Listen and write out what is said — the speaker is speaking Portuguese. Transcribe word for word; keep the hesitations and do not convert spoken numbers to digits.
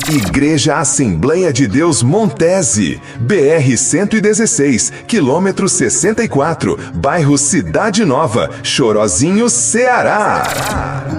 Igreja Assembleia de Deus Montese, B R cento e dezesseis, quilômetro sessenta e quatro, bairro Cidade Nova, Chorozinho, Ceará.